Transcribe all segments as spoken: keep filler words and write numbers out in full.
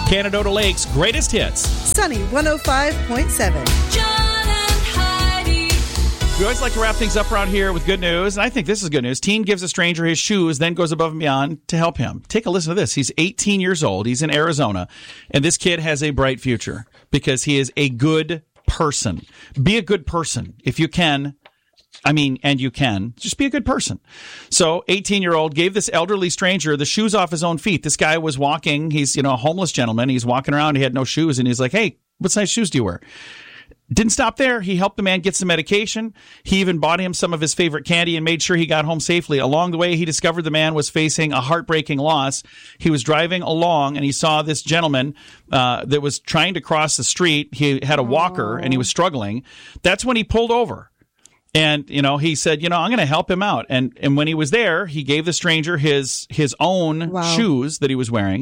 Canadota Lake's greatest hits. Sunny one oh five point seven. We always like to wrap things up around here with good news, and I think this is good news. Teen gives a stranger his shoes, then goes above and beyond to help him. Take a listen to this. He's eighteen years old. He's in Arizona, and this kid has a bright future because he is a good person. Be a good person if you can. I mean, and you can. Just be a good person. So, eighteen-year-old gave this elderly stranger the shoes off his own feet. This guy was walking. He's, you know, a homeless gentleman. He's walking around. He had no shoes, and he's like, hey, what size shoes do you wear? Didn't stop there. He helped the man get some medication. He even bought him some of his favorite candy and made sure he got home safely. Along the way, he discovered the man was facing a heartbreaking loss. He was driving along, and he saw this gentleman uh, that was trying to cross the street. He had a walker, and he was struggling. That's when he pulled over. And, you know, he said, you know, I'm going to help him out. And and when he was there, he gave the stranger his his own wow. shoes that he was wearing.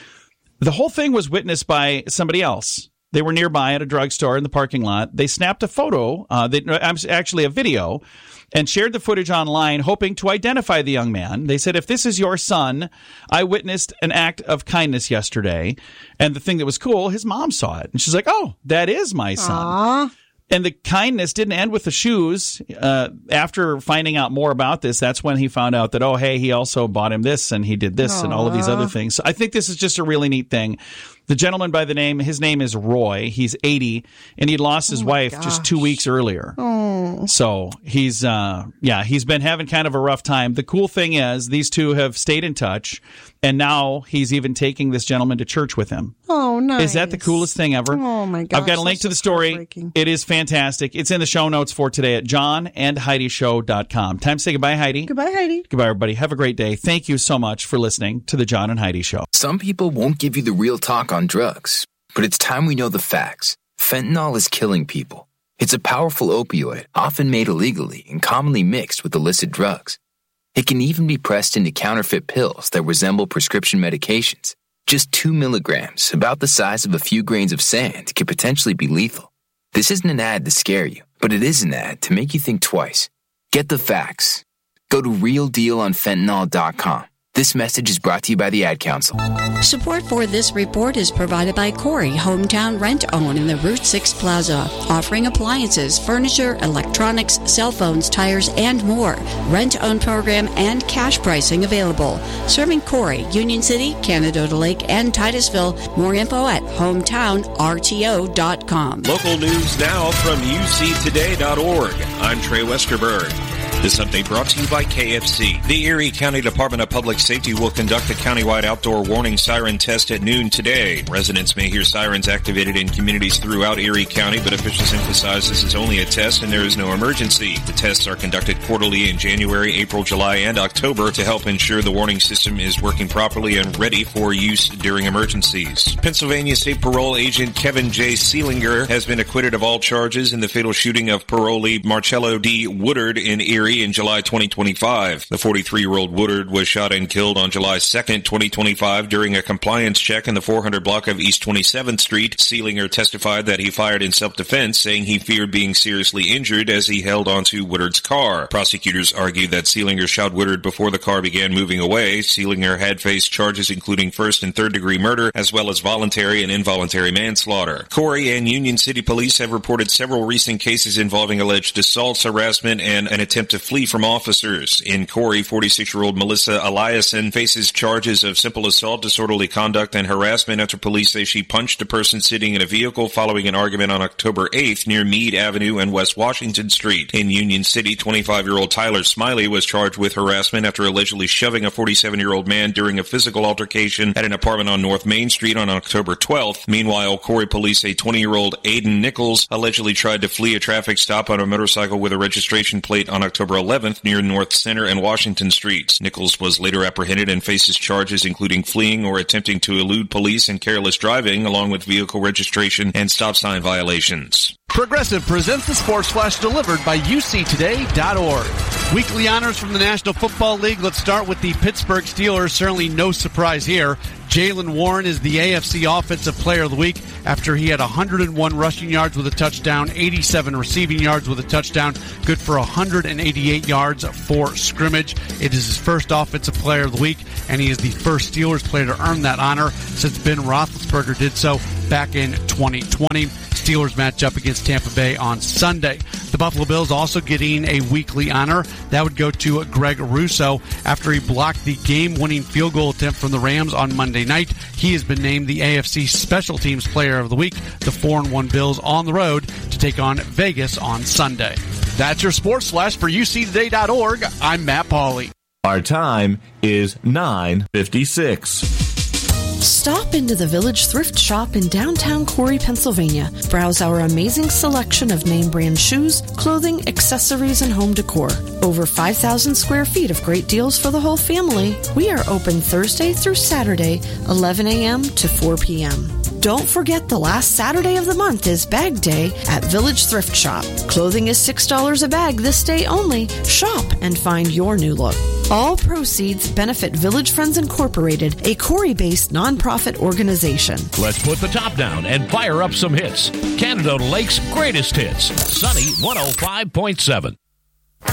The whole thing was witnessed by somebody else. They were nearby at a drugstore in the parking lot. They snapped a photo, uh, they, actually a video, and shared the footage online, hoping to identify the young man. They said, if this is your son, I witnessed an act of kindness yesterday. And the thing that was cool, his mom saw it. And she's like, oh, that is my son. Aww. And the kindness didn't end with the shoes. Uh, after finding out more about this, that's when he found out that, oh, hey, he also bought him this and he did this Aww. And all of these other things. So I think this is just a really neat thing. The gentleman by the name, his name is Roy. He's eighty, and he lost his oh wife gosh. just two weeks earlier. Oh. So he's, uh, yeah, he's been having kind of a rough time. The cool thing is these two have stayed in touch, and now he's even taking this gentleman to church with him. Oh, nice. Is that the coolest thing ever? Oh, my gosh. I've got a link to the story. It is fantastic. It's in the show notes for today at john and heidi show dot com. Time to say goodbye, Heidi. Goodbye, Heidi. Goodbye, everybody. Have a great day. Thank you so much for listening to the John and Heidi Show. Some people won't give you the real talk on drugs. But it's time we know the facts. Fentanyl is killing people. It's a powerful opioid, often made illegally and commonly mixed with illicit drugs. It can even be pressed into counterfeit pills that resemble prescription medications. Just two milligrams, about the size of a few grains of sand, could potentially be lethal. This isn't an ad to scare you, but it is an ad to make you think twice. Get the facts. Go to real deal on fentanyl dot com. This message is brought to you by the Ad Council. Support for this report is provided by Corey Hometown Rent-Own in the Route six Plaza, offering appliances, furniture, electronics, cell phones, tires, and more. Rent-Own program and cash pricing available. Serving Corey, Union City, Canadota Lake, and Titusville. More info at hometown r t o dot com. Local news now from u c today dot org. I'm Trey Westerberg. This update brought to you by K F C. The Erie County Department of Public Safety will conduct a countywide outdoor warning siren test at noon today. Residents may hear sirens activated in communities throughout Erie County, but officials emphasize this is only a test and there is no emergency. The tests are conducted quarterly in January, April, July, and October to help ensure the warning system is working properly and ready for use during emergencies. Pennsylvania State Parole Agent Kevin J. Seelinger has been acquitted of all charges in the fatal shooting of parolee Marcello D. Woodard in Erie in July twenty twenty-five. The forty-three-year-old Woodard was shot and killed on July second, twenty twenty-five during a compliance check in the four hundred block of East twenty-seventh Street. Seelinger testified that he fired in self-defense, saying he feared being seriously injured as he held onto Woodard's car. Prosecutors argued that Seelinger shot Woodard before the car began moving away. Seelinger had faced charges including first and third-degree murder, as well as voluntary and involuntary manslaughter. Corey and Union City Police have reported several recent cases involving alleged assaults, harassment, and an attempt to flee from officers. In Corey, forty-six-year-old Melissa Eliason faces charges of simple assault, disorderly conduct, and harassment after police say she punched a person sitting in a vehicle following an argument on October eighth near Meade Avenue and West Washington Street. In Union City, twenty-five-year-old Tyler Smiley was charged with harassment after allegedly shoving a forty-seven-year-old man during a physical altercation at an apartment on North Main Street on October twelfth. Meanwhile, Corey police say twenty-year-old Aiden Nichols allegedly tried to flee a traffic stop on a motorcycle with a registration plate on October eleventh near North Center and Washington Streets. Nichols was later apprehended and faces charges including fleeing or attempting to elude police and careless driving, along with vehicle registration and stop sign violations. Progressive presents the Sports Flash delivered by u c today dot org. Weekly honors from the National Football League. Let's start with the Pittsburgh Steelers. Certainly no surprise here. Jaylen Warren is the A F C Offensive Player of the Week after he had one hundred one rushing yards with a touchdown, eighty-seven receiving yards with a touchdown, good for one hundred eighty-eight yards for scrimmage. It is his first Offensive Player of the Week, and he is the first Steelers player to earn that honor since Ben Roethlisberger did so back in twenty twenty. Steelers match up against Tampa Bay on Sunday. The Buffalo Bills also getting a weekly honor. That would go to Greg Russo after he blocked the game-winning field goal attempt from the Rams on Monday night. He has been named the A F C Special Teams Player of the Week. The four and one Bills on the road to take on Vegas on Sunday. That's your Sports Flash for U C Today dot org. I'm Matt Pauley. Our time is nine fifty-six. Stop into the Village Thrift Shop in downtown Corey, Pennsylvania. Browse our amazing selection of name brand shoes, clothing, accessories, and home decor. Over five thousand square feet of great deals for the whole family. We are open Thursday through Saturday, eleven a.m. to four p.m. Don't forget the last Saturday of the month is Bag Day at Village Thrift Shop. Clothing is six dollars a bag this day only. Shop and find your new look. All proceeds benefit Village Friends Incorporated, a Corey-based nonprofit organization. Let's put the top down and fire up some hits. Canada Lake's greatest hits. Sunny one oh five point seven.